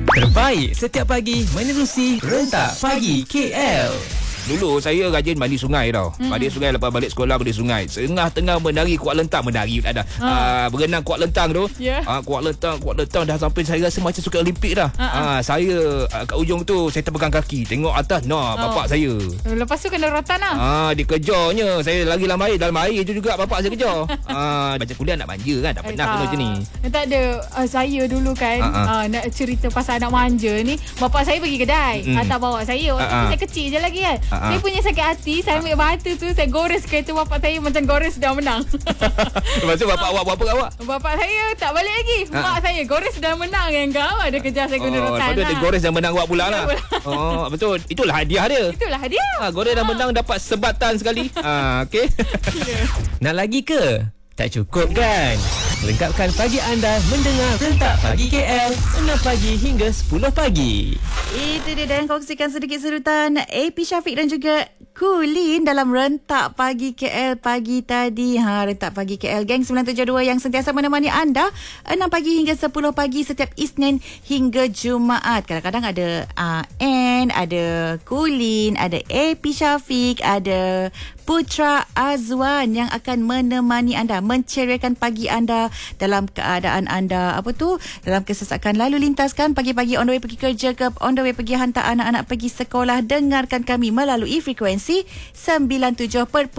Terbaik setiap pagi menerusi Rentak Pagi KL. Dulu saya rajin mandi sungai tau. Mandi sungai, lepas balik sekolah mandi sungai. Tengah-tengah menari kuat lentang. Menari tak ada. Berenang kuat lentang tu. Kuat lentang dah sampai saya rasa macam suka Olimpik dah. Saya kat ujung tu saya terpegang kaki. Tengok atas, bapak saya. Lepas tu kena rotan lah. Dikejarnya. Saya lari dalam air. Dalam air tu juga bapak saya kejar. Macam kuliah nak manja kan. Tak pernah kena macam ni. Tak ada. Saya dulu kan nak cerita pasal anak manja ni. Bapak saya pergi kedai. Hantar bawa saya. Waktu tu saya kecil je lagi kan. Saya punya sakit hati. Saya ambil batu tu, saya gores kereta bapak saya macam gores dah menang. Lepas tu bapak awak buat apa kat awak? Bapak saya tak balik lagi. Mak saya gores dah menang kan kau. Ada kejar saya guna rotan. Lepas tu ada gores dan menang awak pula lah. Betul. Itulah hadiah dia. Itulah hadiah. Gores dan menang dapat sebatan sekali. Okey. Nak lagi ke? Tak cukup kan? Lengkapkan pagi anda mendengar Rentak Pagi KL 6 pagi hingga 10 pagi. Itu dia, dan kongsikan sedikit serutan AP Syafiq dan juga Kulin dalam Rentak Pagi KL pagi tadi. Rentak Pagi KL Geng 972 yang sentiasa menemani anda 6 pagi hingga 10 pagi setiap Isnin hingga Jumaat. Kadang-kadang ada N, ada Kulin, ada AP Syafiq, ada Putra Azwan yang akan menemani anda, menceriakan pagi anda dalam keadaan anda dalam kesesakan lalu lintas kan, pagi-pagi on the way pergi kerja ke, on the way pergi hantar anak-anak pergi sekolah. Dengarkan kami melalui frekuensi 97.2.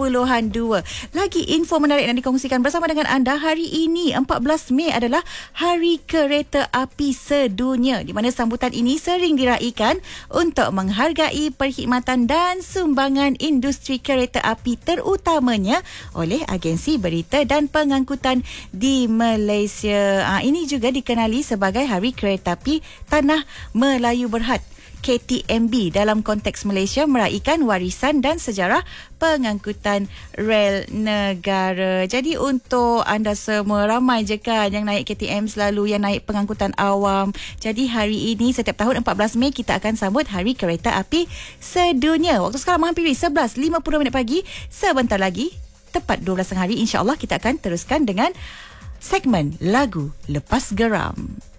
Lagi info menarik yang dikongsikan bersama dengan anda. Hari ini 14 Mei adalah Hari Kereta Api Sedunia, di mana sambutan ini sering diraikan untuk menghargai perkhidmatan dan sumbangan industri kereta api, terutamanya oleh agensi berita dan pengangkutan di Malaysia. Ini juga dikenali sebagai Hari Kereta Api Tanah Melayu Berhad, KTMB, dalam konteks Malaysia meraikan warisan dan sejarah pengangkutan rel negara. Jadi untuk anda semua, ramai je kan yang naik KTM selalu, yang naik pengangkutan awam. Jadi hari ini setiap tahun 14 Mei kita akan sambut Hari Kereta Api Sedunia. Waktu sekarang menghampiri 11.50 pagi. Sebentar lagi, tepat 12 hari, insya-Allah kita akan teruskan dengan segmen Lagu Lepas Geram.